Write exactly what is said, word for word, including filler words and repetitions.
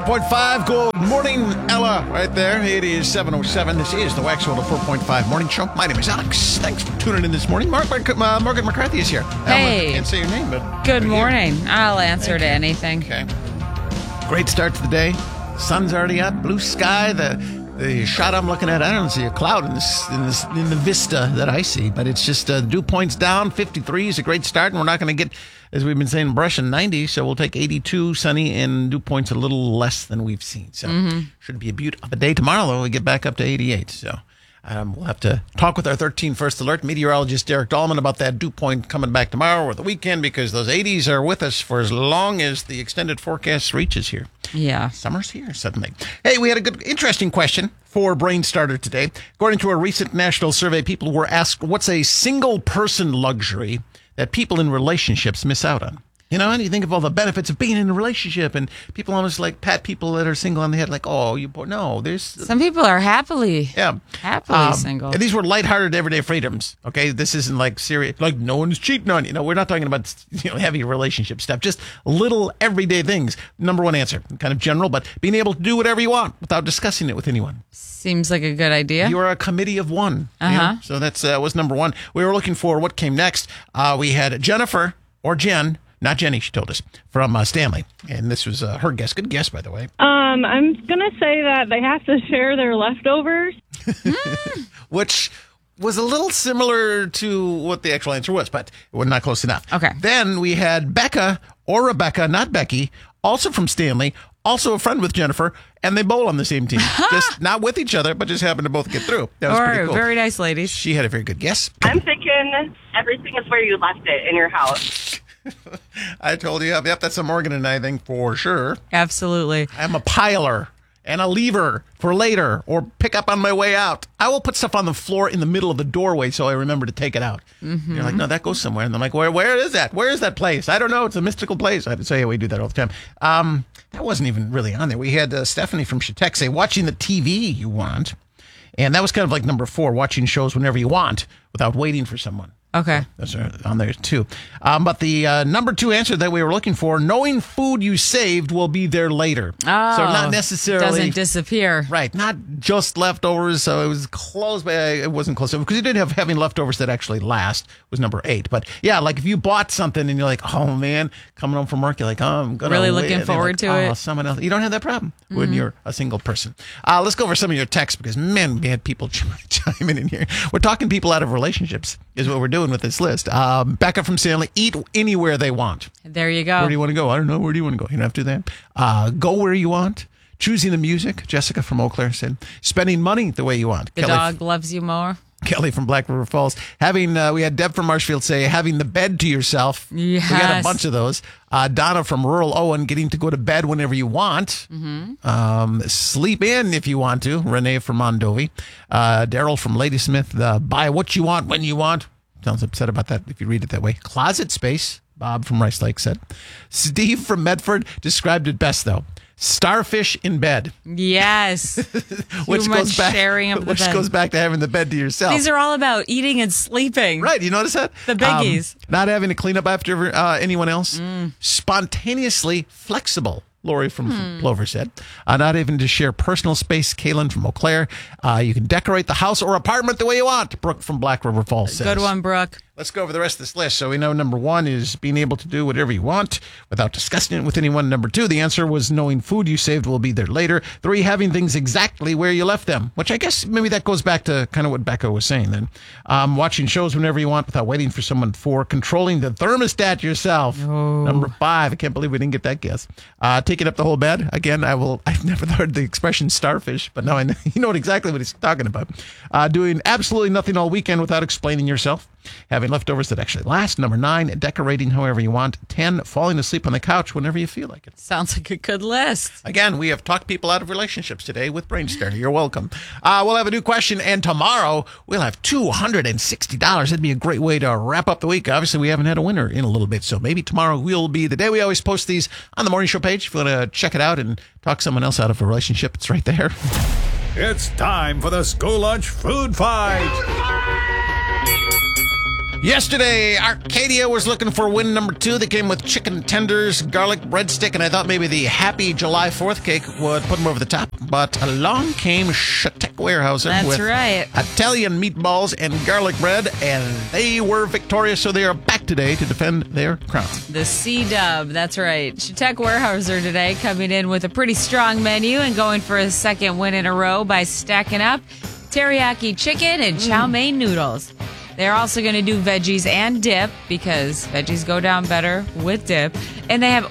point five. Good morning, Ella, right there. It is seven oh seven. This is the Wax World of four point five Morning Show. My name is Alex. Thanks for tuning in this morning. Mark, uh, Margaret McCarthy is here. Hey. I can't say your name, but... Good morning. Here. I'll answer Thank to you. anything. Okay. Great start to the day. Sun's already up. Blue sky. The the shot I'm looking at, I don't see a cloud in this in this in the vista that I see, but it's just uh, dew points down. fifty-three is a great start, and we're not going to get, as we've been saying, brushing ninety, so we'll take eighty-two sunny and dew points a little less than we've seen. So mm-hmm. should be a beaut of a day tomorrow, though. We get back up to eighty-eight. So um, we'll have to talk with our thirteen First Alert meteorologist Derek Dahlman about that dew point coming back tomorrow or the weekend, because those eighties are with us for as long as the extended forecast reaches here. Yeah. Summer's here suddenly. Hey, we had a good, interesting question for Brain Starter today. According to a recent national survey, people were asked what's a single person luxury that people in relationships miss out on. You know, and you think of all the benefits of being in a relationship, and people almost like pat people that are single on the head, like, oh, you poor. No, there's... Some people are happily, yeah, happily um, single. And these were lighthearted everyday freedoms, okay? This isn't like serious, like no one's cheating on you. No, we're not talking about, you know, heavy relationship stuff, just little everyday things. Number one answer, kind of general, but being able to do whatever you want without discussing it with anyone. Seems like a good idea. You are a committee of one. Uh-huh. You know? So that's uh, was number one. We were looking for what came next. Uh, we had Jennifer, or Jen, not Jenny, she told us, from uh, Stanley. And this was uh, her guess. Good guess, by the way. Um, I'm going to say that they have to share their leftovers. Which was a little similar to what the actual answer was, but it was not close enough. Okay. Then we had Becca, or Rebecca, not Becky, also from Stanley, also a friend with Jennifer, and they bowl on the same team. Just not with each other, but just happened to both get through. That was or pretty cool. Very nice ladies. She had a very good guess. I'm thinking everything is where you left it in your house. I told you, yep, that's a Morgan and I thing for sure. Absolutely. I'm a piler and a lever for later or pick up on my way out. I will put stuff on the floor in the middle of the doorway so I remember to take it out. Mm-hmm. You're like, no, that goes somewhere. And I'm like, where? Where is that? Where is that place? I don't know. It's a mystical place. I have to say, yeah, we do that all the time. Um, that wasn't even really on there. We had uh, Stephanie from Chautauqua say, watching the T V you want. And that was kind of like number four, watching shows whenever you want without waiting for someone. Okay. Those are on there, too. Um, but the uh, number two answer that we were looking for, knowing food you saved will be there later. Oh, so not necessarily... doesn't disappear. Right. Not just leftovers. So it was close, but it wasn't close. Because you did have having leftovers that actually last was number eight. But yeah, like if you bought something and you're like, oh, man, coming home from work, you're like, oh, I'm going to... Really looking forward like, to oh, it. Someone else. You don't have that problem mm-hmm. when you're a single person. Uh, let's go over some of your texts because, man, we had people chiming in here. We're talking people out of relationships is what we're doing with this list. Um, Becca from Stanley, eat anywhere they want. There you go. Where do you want to go? I don't know. Where do you want to go? You don't have to do that. Uh, go where you want. Choosing the music. Jessica from Eau Claire said, spending money the way you want. The Kelly dog f- loves you more. Kelly from Black River Falls. Having, uh, we had Deb from Marshfield say, having the bed to yourself. Yes. We got a bunch of those. Uh, Donna from rural Owen, getting to go to bed whenever you want. Mm-hmm. Um, sleep in if you want to. Renee from Mondovi. Uh, Daryl from Ladysmith, uh, buy what you want when you want. Sounds upset about that if you read it that way. Closet space, Bob from Rice Lake said. Steve from Medford described it best, though. Starfish in bed. Yes. which Too goes much back, sharing of the which bed. goes back to having the bed to yourself. These are all about eating and sleeping. Right, you notice that? The biggies. Um, not having to clean up after uh, anyone else. Mm. Spontaneously flexible. Lori from hmm. Plover said. Uh, not even to share personal space. Kaylin from Eau Claire. Uh, you can decorate the house or apartment the way you want. Brooke from Black River Falls says. Good one, Brooke. Let's go over the rest of this list. So we know number one is being able to do whatever you want without discussing it with anyone. Number two, the answer was knowing food you saved will be there later. Three, having things exactly where you left them, which I guess maybe that goes back to kind of what Becca was saying then. Um, watching shows whenever you want without waiting for someone. Four, controlling the thermostat yourself. Oh. Number five, I can't believe we didn't get that guess. Uh, taking up the whole bed. Again, I will, I've never heard the expression starfish, but now I know, you know exactly what he's talking about. Uh, doing absolutely nothing all weekend without explaining yourself. Having leftovers that actually last. Number nine, decorating however you want. Ten, falling asleep on the couch whenever you feel like it. Sounds like a good list. Again, we have talked people out of relationships today with Brain Starter. You're welcome. Uh, we'll have a new question, and tomorrow we'll have two hundred sixty dollars. That'd be a great way to wrap up the week. Obviously, we haven't had a winner in a little bit, so maybe tomorrow will be the day. We always post these on the Morning Show page. If you want to check it out and talk someone else out of a relationship, it's right there. It's time for the School Lunch Food Fight. Yesterday, Arcadia was looking for win number two. They came with chicken tenders, garlic breadstick, and I thought maybe the Happy July fourth cake would put them over the top. But along came Shatek Weyerhaeuser That's with right. Italian meatballs and garlic bread, and they were victorious, so they are back today to defend their crown. The C-Dub, that's right. Shatek Weyerhaeuser today coming in with a pretty strong menu and going for a second win in a row by stacking up teriyaki chicken and chow mein noodles. They're also going to do veggies and dip because veggies go down better with dip. And they have